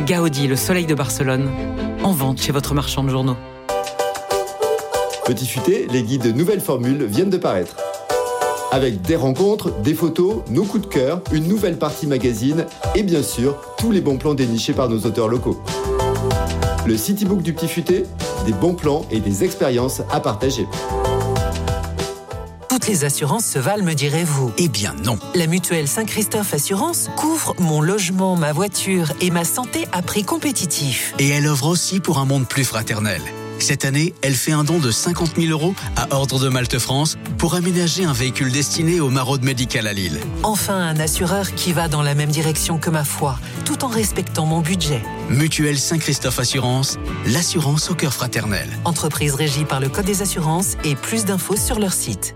Gaudi, le soleil de Barcelone, en vente chez votre marchand de journaux. Petit Futé, les guides Nouvelles Formules viennent de paraître. Avec des rencontres, des photos, nos coups de cœur, une nouvelle partie magazine et bien sûr, tous les bons plans dénichés par nos auteurs locaux. Le Citybook du Petit Futé, des bons plans et des expériences à partager. Toutes les assurances se valent, me direz-vous. Eh bien non. La mutuelle Saint-Christophe Assurance couvre mon logement, ma voiture et ma santé à prix compétitif. Et elle œuvre aussi pour un monde plus fraternel. Cette année, elle fait un don de 50 000 € à Ordre de Malte France pour aménager un véhicule destiné aux maraudes médicales à Lille. Enfin, un assureur qui va dans la même direction que ma foi, tout en respectant mon budget. Mutuelle Saint-Christophe Assurance, l'assurance au cœur fraternel. Entreprise régie par le Code des assurances et plus d'infos sur leur site.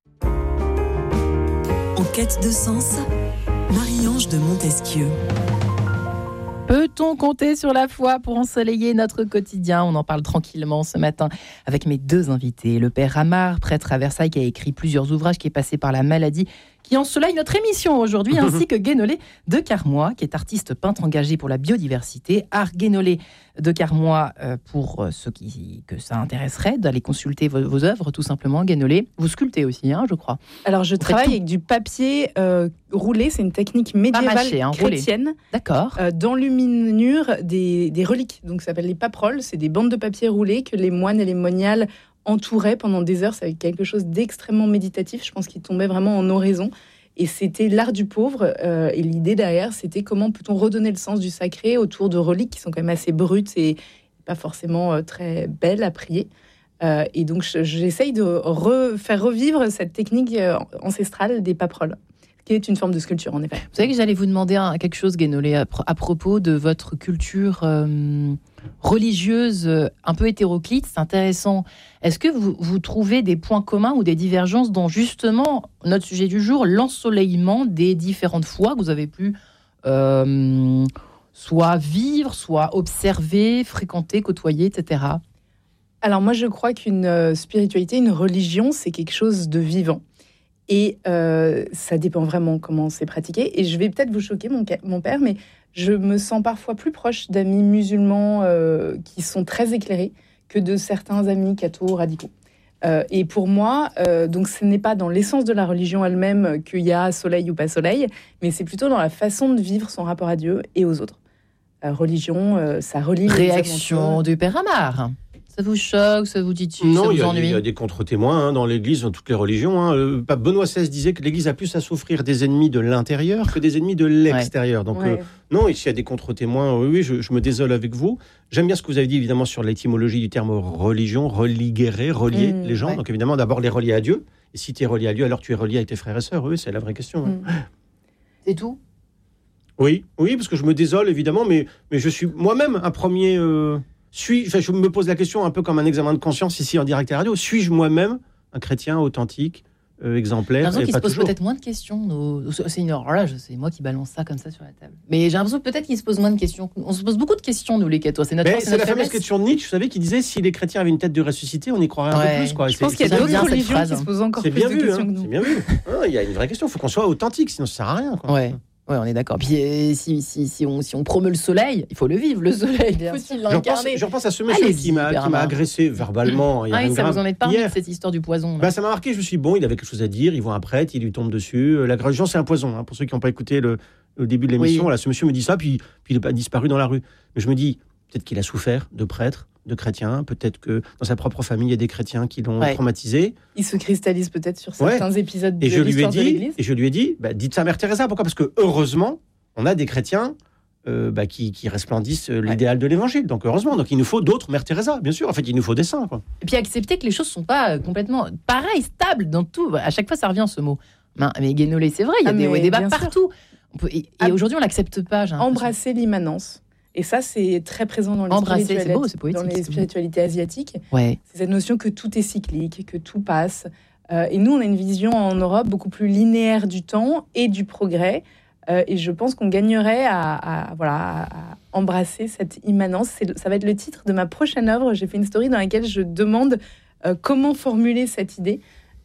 En quête de sens, Marie-Ange de Montesquieu. Peut-on compter sur la foi pour ensoleiller notre quotidien ? On en parle tranquillement ce matin avec mes deux invités. Le père Amar, prêtre à Versailles, qui a écrit plusieurs ouvrages, qui est passé par la maladie, qui ensoleille notre émission aujourd'hui, ainsi que Guénolé de Carmois, qui est artiste peintre engagé pour la biodiversité. Art Guénolé de Carmois, pour ceux que ça intéresserait, d'aller consulter vos œuvres, tout simplement. Guénolé, vous sculptez aussi, je crois. Alors, je travaille avec du papier roulé, c'est une technique médiévale chrétienne. D'accord. D'enluminure des reliques, donc ça s'appelle les paperoles, c'est des bandes de papier roulées que les moines et les moniales entouraient pendant des heures. C'est quelque chose d'extrêmement méditatif, je pense qu'il tombait vraiment en oraison. Et c'était l'art du pauvre, et l'idée derrière, c'était comment peut-on redonner le sens du sacré autour de reliques qui sont quand même assez brutes et pas forcément très belles à prier. Et donc j'essaye de faire revivre cette technique ancestrale des paperoles, qui est une forme de sculpture, en effet. Vous savez que j'allais vous demander quelque chose, Guénolé, à propos de votre culture religieuse un peu hétéroclite. C'est intéressant. Est-ce que vous trouvez des points communs ou des divergences dans, justement, notre sujet du jour, l'ensoleillement des différentes foi que vous avez pu soit vivre, soit observer, fréquenter, côtoyer, etc. Alors moi, je crois qu'une spiritualité, une religion, c'est quelque chose de vivant. Et ça dépend vraiment comment c'est pratiqué. Et je vais peut-être vous choquer, mon père, mais je me sens parfois plus proche d'amis musulmans qui sont très éclairés que de certains amis cathos radicaux. Et pour moi, donc ce n'est pas dans l'essence de la religion elle-même qu'il y a soleil ou pas soleil, mais c'est plutôt dans la façon de vivre son rapport à Dieu et aux autres. Religion, ça relie... Réaction du père Amar. Ça vous choque, ça vous dit-tu, non, ça vous ennuie ? Il y a des contre-témoins dans l'Église, dans toutes les religions. Le pape Benoît XVI disait que l'Église a plus à souffrir des ennemis de l'intérieur que des ennemis de l'extérieur. Donc non, ici il y a des contre-témoins. Oui, je me désole avec vous. J'aime bien ce que vous avez dit, évidemment, sur l'étymologie du terme religion, religuer, relier les gens. Donc évidemment, d'abord les relier à Dieu. Et si tu es relié à Dieu, alors tu es relié avec tes frères et sœurs. Oui, c'est la vraie question. C'est tout ? Oui, parce que je me désole, évidemment, mais je suis moi-même un premier... je me pose la question un peu comme un examen de conscience ici en direct à la radio. Suis-je moi-même un chrétien authentique, exemplaire ? J'ai l'impression qu'il se pose peut-être moins de questions. C'est moi qui balance ça comme ça sur la table. Mais j'ai l'impression peut-être qu'il se pose moins de questions. On se pose beaucoup de questions, nous les cathos. C'est notre la fameuse question de Nietzsche, vous savez, qui disait si les chrétiens avaient une tête de ressuscité, on y croirait un peu plus. Quoi. Je pense qu'il y a d'autres religions qui se posent encore plus de questions que nous. C'est bien vu. Il y a une vraie question. Il faut qu'on soit authentique, sinon ça sert à rien. Oui, on est d'accord. Puis si on promeut le soleil, il faut le vivre, le soleil. Faut-il l'incarner ? Je repense à ce monsieur qui m'a agressé verbalement. Ça vous en est parlé, cette histoire du poison. Ça m'a marqué, je me suis dit, il avait quelque chose à dire, il voit un prêtre, il lui tombe dessus. La religion, c'est un poison. Pour ceux qui n'ont pas écouté le début de l'émission, ce monsieur me dit ça, puis il a disparu dans la rue. Mais je me dis, peut-être qu'il a souffert de prêtre, de chrétien, peut-être que dans sa propre famille, il y a des chrétiens qui l'ont traumatisé. Il se cristallise peut-être sur certains épisodes de l'histoire de l'Église. Et je lui ai dit, dites ça à Mère Teresa. Pourquoi ? Parce que heureusement, on a des chrétiens qui resplendissent l'idéal de l'Évangile. Donc heureusement, donc il nous faut d'autres Mère Teresa, bien sûr. En fait, il nous faut des saints. Quoi. Et puis accepter que les choses ne sont pas complètement pareilles, stables dans tout. À chaque fois, ça revient ce mot. Mais Guénolé, c'est vrai, il y a des débats partout. Et aujourd'hui, on ne l'accepte pas. Embrasser l'immanence. Et ça, c'est très présent dans les spiritualités asiatiques. C'est cette notion que tout est cyclique, que tout passe. Et nous, on a une vision en Europe beaucoup plus linéaire du temps et du progrès. Et je pense qu'on gagnerait à embrasser cette immanence. Ça va être le titre de ma prochaine œuvre. J'ai fait une story dans laquelle je demande comment formuler cette idée.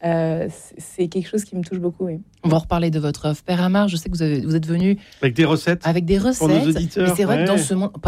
C'est quelque chose qui me touche beaucoup. Oui. On va reparler de votre œuvre. Père Amar, je sais que vous êtes venu avec des recettes pour nos auditeurs. Mais c'est vrai que dans ce monde...